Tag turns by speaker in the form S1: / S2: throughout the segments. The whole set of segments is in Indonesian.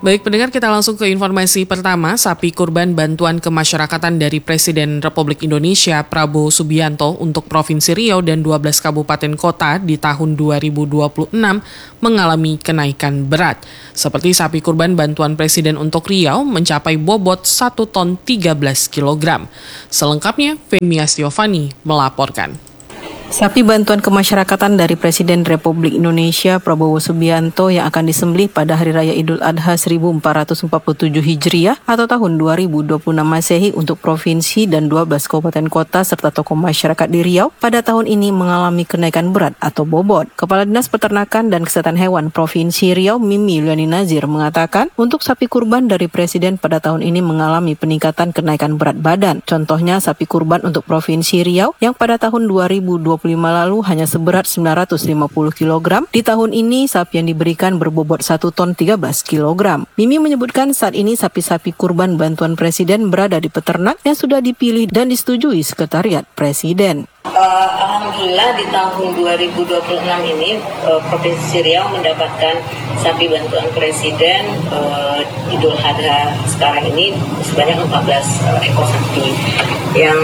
S1: Baik pendengar, kita langsung ke informasi pertama. Sapi kurban bantuan kemasyarakatan dari Presiden Republik Indonesia Prabowo Subianto untuk Provinsi Riau dan 12 kabupaten kota di tahun 2026 mengalami kenaikan berat. Seperti sapi kurban bantuan Presiden untuk Riau mencapai bobot 1 ton 13 kg. Selengkapnya, Femi Astiovani melaporkan.
S2: Sapi bantuan kemasyarakatan dari Presiden Republik Indonesia Prabowo Subianto yang akan disembelih pada Hari Raya Idul Adha 1447 Hijriah atau tahun 2026 Masehi untuk provinsi dan 12 kabupaten kota serta tokoh masyarakat di Riau pada tahun ini mengalami kenaikan berat atau bobot. Kepala Dinas Peternakan dan Kesehatan Hewan Provinsi Riau Mimi Yuliani Nazir mengatakan untuk sapi kurban dari Presiden pada tahun ini mengalami peningkatan kenaikan berat badan. Contohnya sapi kurban untuk Provinsi Riau yang pada tahun 2025 lalu hanya seberat 950 kg. Di tahun ini sapi yang diberikan berbobot 1 ton 13 kg. Mimi menyebutkan saat ini sapi-sapi kurban bantuan Presiden berada di peternak yang sudah dipilih dan disetujui Sekretariat Presiden.
S3: Alhamdulillah di tahun 2026 ini Provinsi Riau mendapatkan sapi bantuan Presiden Idul Adha sekarang ini sebanyak 14 ekor sapi yang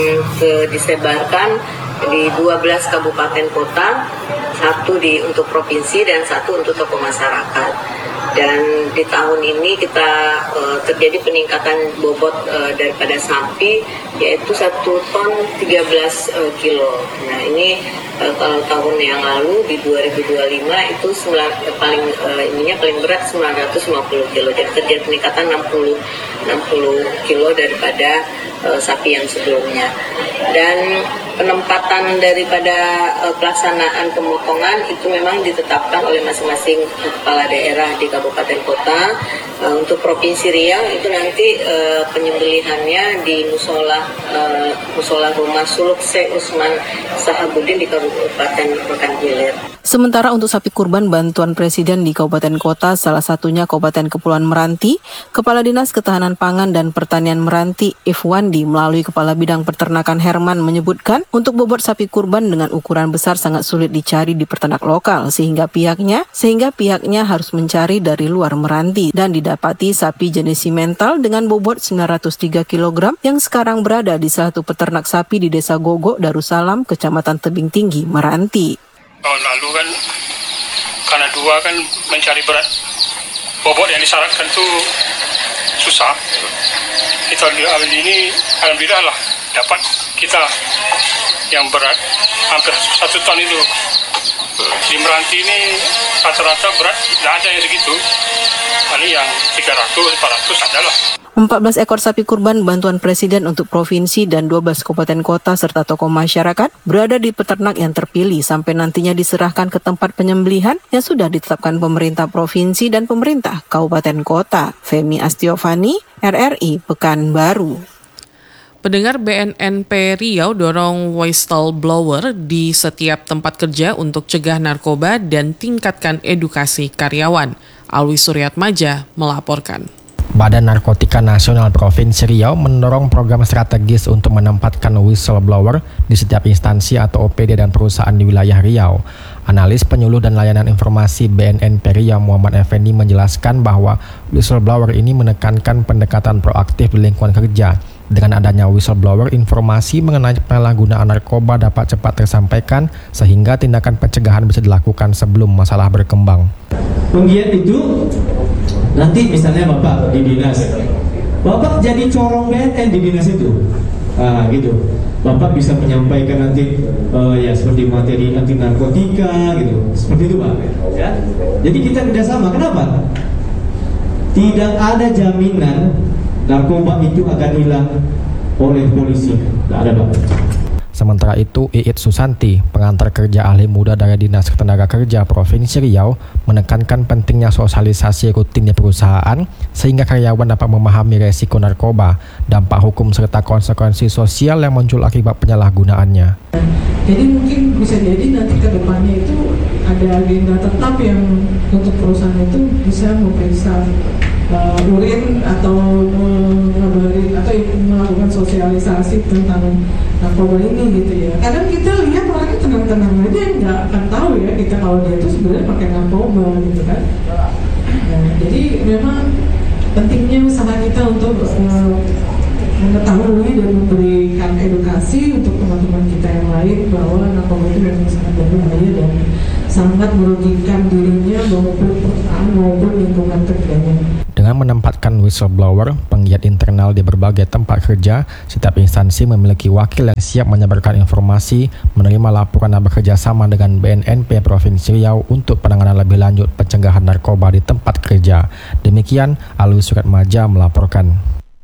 S3: disebarkan di 12 kabupaten kota, satu untuk provinsi dan satu untuk tokoh masyarakat. Dan di tahun ini kita terjadi peningkatan bobot daripada sapi yaitu 1 ton 13 kilo. Nah ini kalau tahun yang lalu di 2025 itu paling berat 950 kilo. Jadi terjadi peningkatan 60 kilo daripada sapi yang sebelumnya. Dan penempatan daripada pelaksanaan pemotongan itu memang ditetapkan oleh masing-masing kepala daerah di kabupaten kota. Untuk Provinsi Riau itu nanti penyembelihannya di musola Rumah Suluk Se Usman Sahabudin di Kabupaten Pekanbaru.
S2: Sementara untuk sapi kurban bantuan Presiden di kabupaten kota, salah satunya Kabupaten Kepulauan Meranti, Kepala Dinas Ketahanan Pangan dan Pertanian Meranti, Ifwandi, melalui Kepala Bidang Peternakan Herman menyebutkan, untuk bobot sapi kurban dengan ukuran besar sangat sulit dicari di peternak lokal, sehingga pihaknya harus mencari dari luar Meranti dan didapati sapi jenis simental dengan bobot 903 kg yang sekarang berada di salah satu peternak sapi di Desa Gogok, Darussalam, Kecamatan Tebing Tinggi, Meranti.
S4: Tahun lalu kan karena dua kan mencari berat bobot yang disyaratkan itu susah. Kita ini alhamdulillah lah dapat kita yang berat hampir 1 ton itu. Di Meranti ini rata-rata berat tidak ada yang segitu. Paling yang 300, 400 adalah.
S2: 14 ekor sapi kurban bantuan Presiden untuk provinsi dan 12 kabupaten kota serta tokoh masyarakat berada di peternak yang terpilih sampai nantinya diserahkan ke tempat penyembelihan yang sudah ditetapkan pemerintah provinsi dan pemerintah kabupaten kota. Femi Astiovani, RRI Pekanbaru.
S1: Pendengar, BNNP Riau dorong whistleblower di setiap tempat kerja untuk cegah narkoba dan tingkatkan edukasi karyawan. Alwi Suryatmaja melaporkan.
S5: Badan Narkotika Nasional Provinsi Riau mendorong program strategis untuk menempatkan whistleblower di setiap instansi atau OPD dan perusahaan di wilayah Riau. Analis penyuluh dan layanan informasi BNNP Riau Muhammad Effendi menjelaskan bahwa whistleblower ini menekankan pendekatan proaktif di lingkungan kerja. Dengan adanya whistleblower, informasi mengenai penyalahgunaan narkoba dapat cepat tersampaikan sehingga tindakan pencegahan bisa dilakukan sebelum masalah berkembang.
S6: Penggiat itu nanti misalnya Bapak di dinas, Bapak jadi corong BNN di dinas itu, gitu. Bapak bisa menyampaikan nanti ya seperti materi anti narkotika gitu, seperti itu Pak. Ya. Jadi kita kerjasama. Kenapa? Tidak ada jaminan narkoba itu akan hilang oleh polisi. Tidak ada Pak.
S5: Sementara itu, Iit Susanti, pengantar kerja ahli muda dari Dinas Ketenagakerjaan Provinsi Riau, menekankan pentingnya sosialisasi rutin di perusahaan sehingga karyawan dapat memahami resiko narkoba, dampak hukum serta konsekuensi sosial yang muncul akibat penyalahgunaannya.
S7: Jadi mungkin bisa jadi nanti ke depannya itu ada agenda tetap yang untuk perusahaan itu bisa memeriksa urin atau ngabarin atau melakukan sosialisasi tentang narkoba ini gitu ya. Kadang kita lihat orangnya tenang-tenang aja, nggak akan tahu ya kita kalau dia itu sebenarnya pakai narkoba gitu kan. Nah, jadi memang pentingnya usaha kita untuk mengetahui dan memberikan edukasi untuk teman-teman kita yang lain bahwa narkoba itu memang sangat berbahaya dan sangat merugikan dirinya maupun perusahaan maupun lingkungan kerjanya.
S5: Dengan menempatkan whistleblower, penggiat internal di berbagai tempat kerja, setiap instansi memiliki wakil yang siap menyebarkan informasi, menerima laporan dan bekerja sama dengan BNNP Provinsi Riau untuk penanganan lebih lanjut pencegahan narkoba di tempat kerja. Demikian, Alwi Suratmaja melaporkan.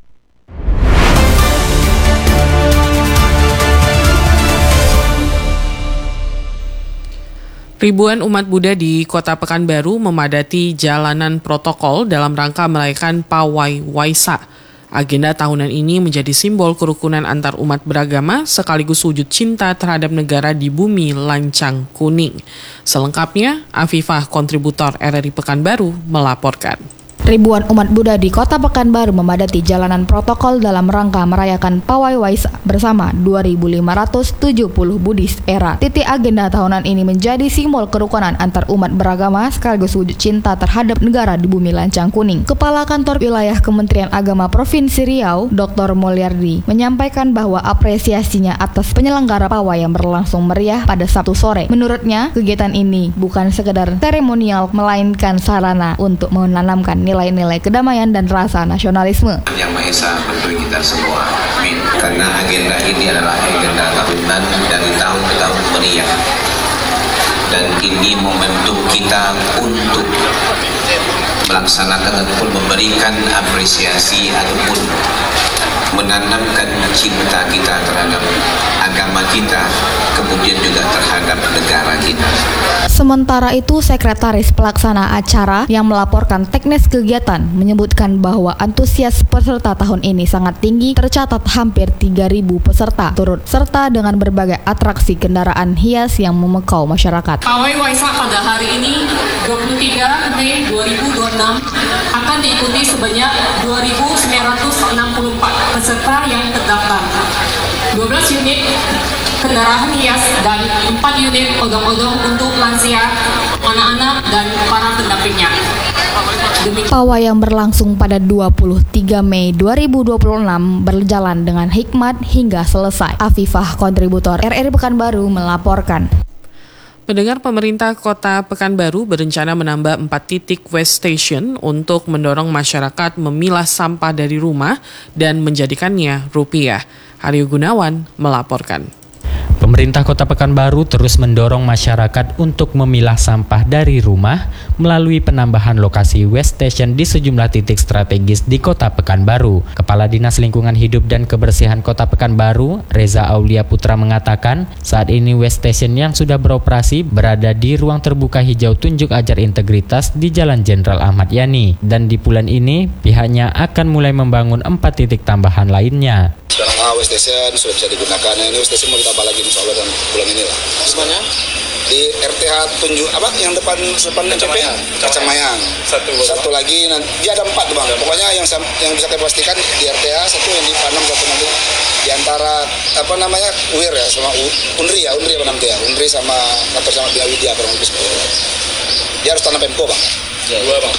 S1: Ribuan umat Buddha di Kota Pekanbaru memadati jalanan protokol dalam rangka merayakan Pawai Waisak. Agenda tahunan ini menjadi simbol kerukunan antar umat beragama sekaligus wujud cinta terhadap negara di bumi lancang kuning. Selengkapnya, Afifah, kontributor RRI Pekanbaru, melaporkan.
S8: Ribuan umat Buddha di Kota Pekanbaru memadati jalanan protokol dalam rangka merayakan Pawai Waisak bersama 2.570 Buddhis era. Titik agenda tahunan ini menjadi simbol kerukunan antar umat beragama sekaligus wujud cinta terhadap negara di bumi lancang kuning. Kepala Kantor Wilayah Kementerian Agama Provinsi Riau, Dr. Mulyardi, menyampaikan bahwa apresiasinya atas penyelenggara pawai yang berlangsung meriah pada Sabtu sore. Menurutnya, kegiatan ini bukan sekedar seremonial melainkan sarana untuk menanamkan nilai-nilai kedamaian dan rasa nasionalisme.
S9: Yang Maha Esa bagi kita semua. Amin. Karena agenda ini adalah agenda tahunan dari tahun ke tahun meriah. Dan ini momentum kita untuk melaksanakan ataupun memberikan apresiasi ataupun menanamkan cinta kita terhadap agama kita, kemudian juga terhadap negara kita.
S8: Sementara itu, Sekretaris Pelaksana Acara yang melaporkan teknis kegiatan menyebutkan bahwa antusias peserta tahun ini sangat tinggi, tercatat hampir 3.000 peserta turut serta dengan berbagai atraksi kendaraan hias yang memukau masyarakat.
S10: Pawai Waisak pada hari ini 23 Mei 2026 akan diikuti sebanyak 2.964 peserta yang terdaftar. 12 unit kendaraan hias dan 4 unit odong-odong untuk lansia, anak-anak, dan para pendampingnya.
S8: Pawai yang berlangsung pada 23 Mei 2026 berjalan dengan hikmat hingga selesai. Afifah, kontributor RRI Pekanbaru, melaporkan.
S1: Pendengar, pemerintah Kota Pekanbaru berencana menambah 4 titik waste station untuk mendorong masyarakat memilah sampah dari rumah dan menjadikannya rupiah. Aryo Gunawan melaporkan.
S11: Pemerintah Kota Pekanbaru terus mendorong masyarakat untuk memilah sampah dari rumah melalui penambahan lokasi waste station di sejumlah titik strategis di Kota Pekanbaru. Kepala Dinas Lingkungan Hidup dan Kebersihan Kota Pekanbaru, Reza Aulia Putra, mengatakan saat ini waste station yang sudah beroperasi berada di ruang terbuka hijau Tunjuk Ajar Integritas di Jalan Jenderal Ahmad Yani, dan di bulan ini pihaknya akan mulai membangun 4 titik tambahan lainnya.
S12: Sekarang waste station sudah bisa digunakan. Ini waste station mau ditambah lagi insya Allah dalam bulan ini lah. Semuanya di RTH Tunjuk apa yang depan Kacamayang. Satu lagi nanti dia ada 4 bang. Pokoknya yang bisa saya pastikan di RTH, satu yang di Panam, satu nanti di antara apa namanya UIR ya sama Unri ya apa namanya ya Unri sama kantor sama Bia Widya kurang lebih seperti itu. Dia harus tanam Pemko bang. Ya, 2 bang.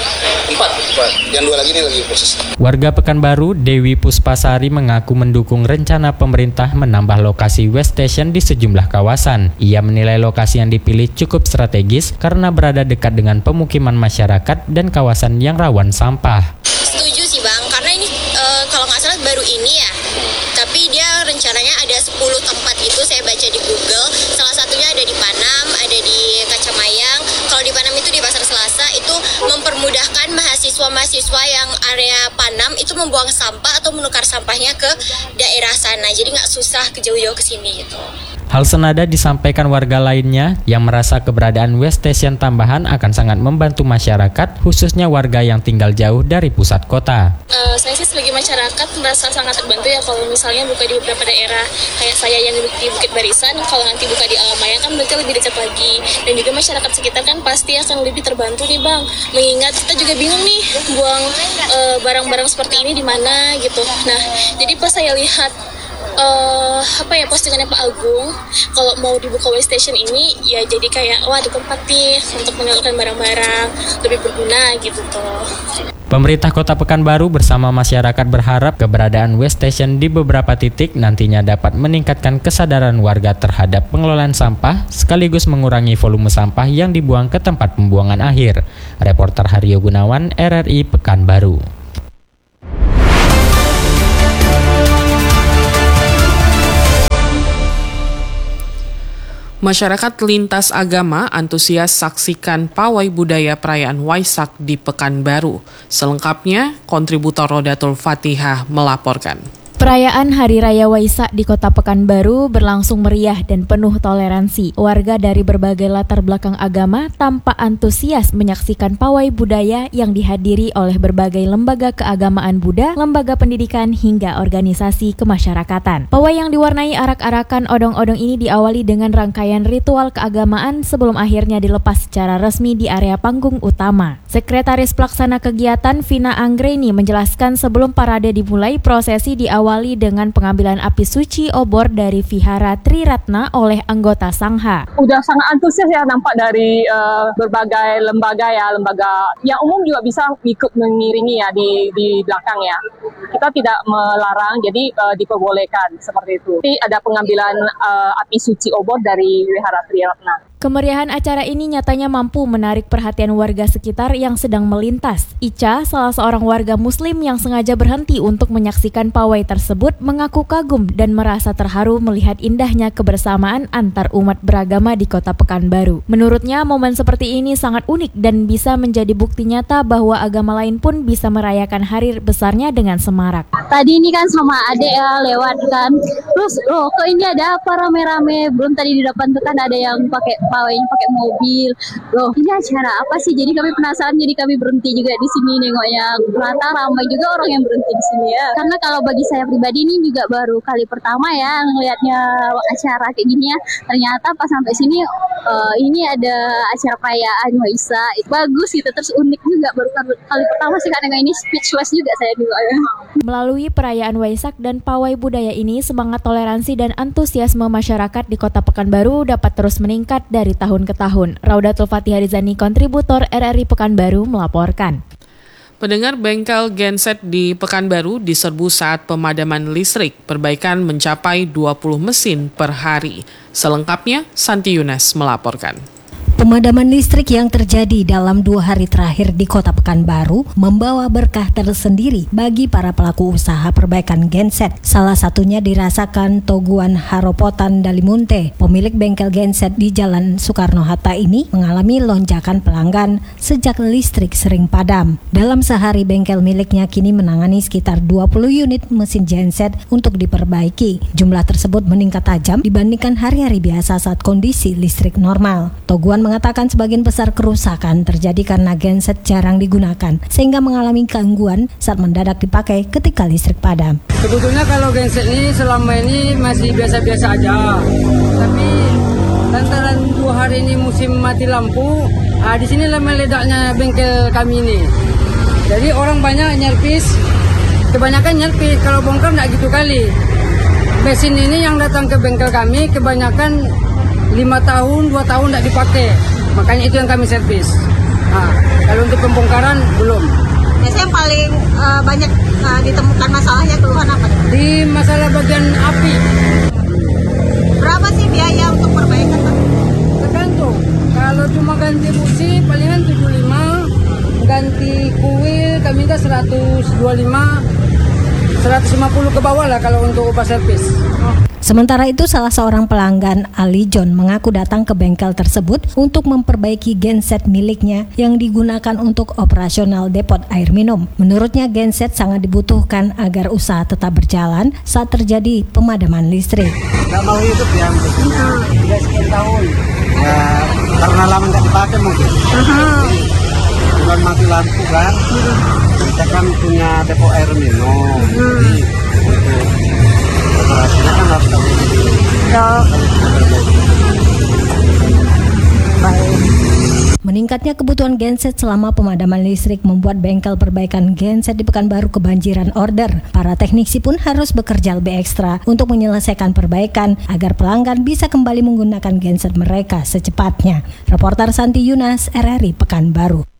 S12: 4. Yang 2 lagi ini lagi proses.
S11: Warga Pekanbaru, Dewi Puspasari, mengaku mendukung rencana pemerintah menambah lokasi waste station di sejumlah kawasan. Ia menilai lokasi yang dipilih cukup strategis karena berada dekat dengan pemukiman masyarakat dan kawasan yang rawan sampah.
S13: Setuju sih bang, karena ini kalau nggak salah baru ini ya. Tapi dia rencananya ada 10 tempat itu saya baca di Google. Salah satunya ada di Panam, ada di Kacamayang. Kalau di Panam itu di Pasar Selasa itu mempermudahkan mahasiswa-mahasiswa yang area Panam itu membuang sampah atau menukar sampahnya ke daerah sana. Jadi nggak susah ke jauh-jauh ke sini gitu.
S11: Hal senada disampaikan warga lainnya yang merasa keberadaan waste station tambahan akan sangat membantu masyarakat, khususnya warga yang tinggal jauh dari pusat kota.
S14: Saya sih sebagai masyarakat merasa sangat terbantu ya kalau misalnya buka di beberapa daerah kayak saya yang di Bukit Barisan, kalau nanti buka di Alamayang kan mereka lebih dekat lagi, dan juga masyarakat sekitar kan pasti akan lebih terbantu nih bang. Mengingat kita juga bingung nih buang barang-barang seperti ini di mana gitu. Nah jadi pas saya lihat postingannya Pak Agung, kalau mau dibuka waste station ini ya jadi kayak ada tempat nih untuk menyalurkan barang-barang lebih berguna gitu toh.
S11: Pemerintah Kota Pekanbaru bersama masyarakat berharap keberadaan waste station di beberapa titik nantinya dapat meningkatkan kesadaran warga terhadap pengelolaan sampah sekaligus mengurangi volume sampah yang dibuang ke tempat pembuangan akhir. Reporter Haryo Gunawan, RRI Pekanbaru.
S1: Masyarakat lintas agama antusias saksikan pawai budaya perayaan Waisak di Pekanbaru. Selengkapnya, kontributor Rodatul Fatihah melaporkan.
S15: Perayaan Hari Raya Waisak di Kota Pekanbaru berlangsung meriah dan penuh toleransi. Warga dari berbagai latar belakang agama tampak antusias menyaksikan pawai budaya yang dihadiri oleh berbagai lembaga keagamaan Buddha, lembaga pendidikan hingga organisasi kemasyarakatan. Pawai yang diwarnai arak-arakan odong-odong ini diawali dengan rangkaian ritual keagamaan sebelum akhirnya dilepas secara resmi di area panggung utama. Sekretaris Pelaksana Kegiatan Vina Anggreni menjelaskan sebelum parade dimulai, prosesi diawali dengan pengambilan api suci obor dari Vihara Triratna oleh anggota Sangha.
S16: Udah sangat antusias ya nampak dari berbagai lembaga yang umum juga bisa ikut mengiringi ya di belakang ya. Kita tidak melarang, jadi diperbolehkan seperti itu. Tapi ada pengambilan api suci obor dari Vihara Triratna.
S15: Kemeriahan acara ini nyatanya mampu menarik perhatian warga sekitar yang sedang melintas. Ica, salah seorang warga muslim yang sengaja berhenti untuk menyaksikan pawai tersebut, mengaku kagum dan merasa terharu melihat indahnya kebersamaan antar umat beragama di Kota Pekanbaru. Menurutnya, momen seperti ini sangat unik dan bisa menjadi bukti nyata bahwa agama lain pun bisa merayakan hari besarnya dengan semarak.
S17: Tadi ini kan sama adek ya lewat kan, terus kok ini ada apa rame-rame, belum tadi di depan tuh kan ada yang pakai pawainya pakai mobil. Ini acara apa sih? Jadi kami penasaran, jadi kami berhenti juga di sini nengoknya. Ternyata ramai juga orang yang berhenti di sini ya. Karena kalau bagi saya pribadi ini juga baru kali pertama ya ngelihatnya acara kayak gini ya. Ternyata pas sampai sini ini ada acara perayaan Waisak. Bagus gitu, terus unik juga, baru kali pertama sih karena ini speechless juga saya juga ya.
S15: Melalui perayaan Waisak dan pawai budaya ini, semangat toleransi dan antusiasme masyarakat di Kota Pekanbaru dapat terus meningkat dari tahun ke tahun. Raudatul Fatihah Rizani, kontributor RRI Pekanbaru melaporkan.
S1: Pendengar, bengkel genset di Pekanbaru diserbu saat pemadaman listrik. Perbaikan mencapai 20 mesin per hari. Selengkapnya, Santi Yunas melaporkan.
S18: Pemadaman listrik yang terjadi dalam 2 hari terakhir di Kota Pekanbaru membawa berkah tersendiri bagi para pelaku usaha perbaikan genset. Salah satunya dirasakan Toguan Haropotan Dalimunte. Pemilik bengkel genset di Jalan Soekarno-Hatta ini mengalami lonjakan pelanggan sejak listrik sering padam. Dalam sehari bengkel miliknya kini menangani sekitar 20 unit mesin genset untuk diperbaiki. Jumlah tersebut meningkat tajam dibandingkan hari-hari biasa saat kondisi listrik normal. Toguan mengatakan sebagian besar kerusakan terjadi karena genset jarang digunakan sehingga mengalami gangguan saat mendadak dipakai ketika listrik padam.
S19: Sebetulnya kalau genset ini selama ini masih biasa-biasa aja, tapi lantaran 2 hari ini musim mati lampu, di sini meledaknya bengkel kami ini. Jadi orang banyak nyerpis, kebanyakan nyerpis, kalau bongkar nggak gitu kali. Mesin ini yang datang ke bengkel kami kebanyakan 5 tahun, 2 tahun tidak dipakai. Makanya itu yang kami servis. Kalau untuk pembongkaran, belum.
S20: Biasanya yang paling banyak ditemukan masalahnya, keluhan apa?
S19: Di masalah bagian api.
S20: Berapa sih biaya untuk perbaikan?
S19: Tergantung. Kalau cuma ganti busi, palingan 75. Ganti kuil, kami minta 125. 150 ke bawah lah kalau untuk upah servis.
S18: Sementara itu, salah seorang pelanggan, Ali John, mengaku datang ke bengkel tersebut untuk memperbaiki genset miliknya yang digunakan untuk operasional depot air minum. Menurutnya, genset sangat dibutuhkan agar usaha tetap berjalan saat terjadi pemadaman listrik.
S21: Nggak mau hidup ya, sudah sekian tahun. Ya, karena lama nggak dipakai mungkin. Bulan mati lampu kan, kita kan punya depot air minum. Operasinya kan harus
S18: Meningkatnya kebutuhan genset selama pemadaman listrik membuat bengkel perbaikan genset di Pekanbaru kebanjiran order. Para teknisi pun harus bekerja lebih ekstra untuk menyelesaikan perbaikan agar pelanggan bisa kembali menggunakan genset mereka secepatnya. Reporter Santi Yunas, RRI Pekanbaru.